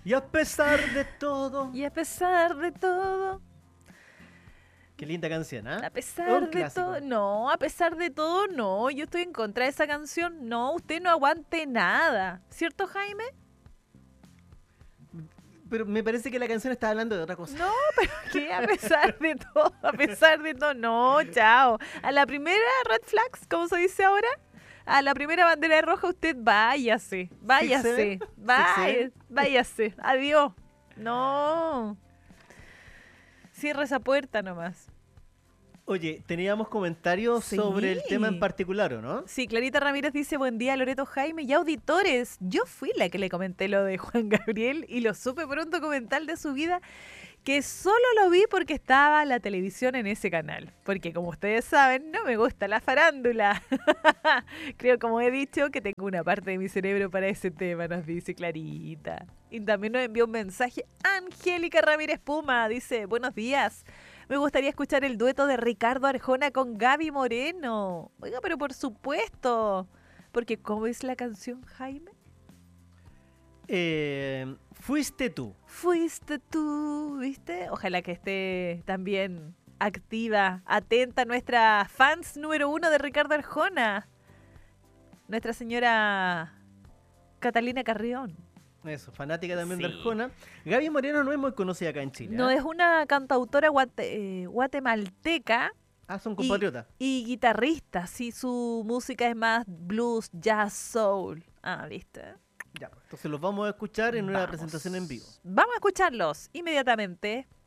Y a pesar de todo. Y a pesar de todo, Qué linda canción, ¿ah? a Un pesar de clásico. todo, no, a pesar de todo, no, yo estoy en contra de esa canción, no, usted no aguante nada, ¿cierto, Jaime? Pero me parece que la canción está hablando de otra cosa. No, pero ¿qué? A pesar de todo, no, chao. A la primera red flags, ¿cómo se dice ahora? A la primera bandera roja usted váyase, váyase, váyase, adiós. No, cierra esa puerta nomás. Oye, teníamos comentarios Sí. sobre el tema en particular, ¿o no? Sí, Clarita Ramírez dice, buen día, Loreto, Jaime y auditores. Yo fui la que le comenté lo de Juan Gabriel y lo supe por un documental de su vida que solo lo vi porque estaba la televisión en ese canal. Porque como ustedes saben, no me gusta la farándula. Creo, como he dicho, que tengo una parte de mi cerebro para ese tema, nos dice Clarita. Y también nos envió un mensaje Angélica Ramírez Puma. Dice, buenos días. Me gustaría escuchar el dueto de Ricardo Arjona con Gaby Moreno. Oiga, pero por supuesto. Porque ¿cómo es la canción, Jaime? Fuiste tú. Fuiste tú, ¿viste? Ojalá que esté también activa, atenta nuestra fans número 1 de Ricardo Arjona. Nuestra señora Catalina Carrión. Eso, fanática también de Sí. Arjona. Gaby Moreno no es muy conocida acá en Chile. No ¿eh? es una cantautora guatemalteca Son compatriotas. y guitarrista. Sí, su música es más blues, jazz, soul. Ah, ¿viste? Ya, pues, entonces los vamos a escuchar en una Vamos. presentación en vivo. Vamos a escucharlos inmediatamente.